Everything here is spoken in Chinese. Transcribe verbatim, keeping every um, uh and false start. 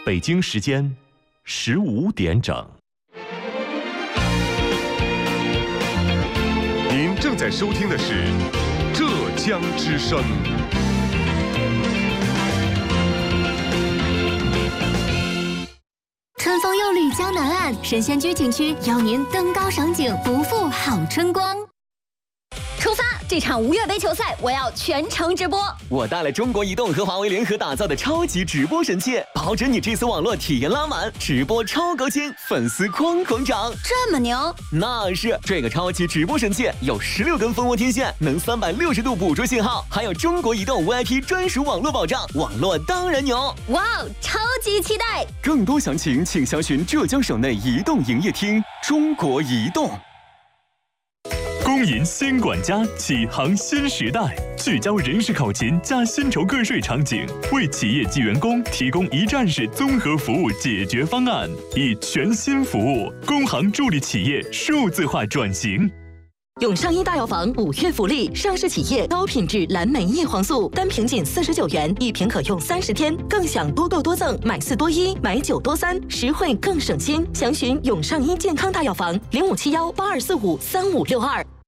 北京时间十五点整。 您正在收听的是浙江之声。 春风又绿江南岸，神仙居景区邀您登高赏景，不负好春光。出发！这场无越杯球赛，我要全程直播。 我带了中国移动和华为联合打造的超级直播神器，保准你这次网络体验拉满，直播超高清，粉丝哐哐涨。 这么牛？ 那是，这个超级直播神器有十六根蜂窝天线，能三百六十度捕捉信号，还有中国移动 V I P 专属网络保障，网络当然牛。 哇哦，超级期待！ 更多详情请详询浙江省内移动营业厅。中国移动。 公银新管家启航新时代，聚焦人事考勤加薪酬个税场景，为企业及员工提供一站式综合服务解决方案，以全新服务，工行助力企业数字化转型。 永上医大药房五月福利，上市企业高品质蓝莓叶黄素，单瓶仅四十九元，一瓶可用三十天，更享多购多赠，买四多一，买九多三，实惠更省心。详询永上医健康大药房零五七幺八二四五三五六二。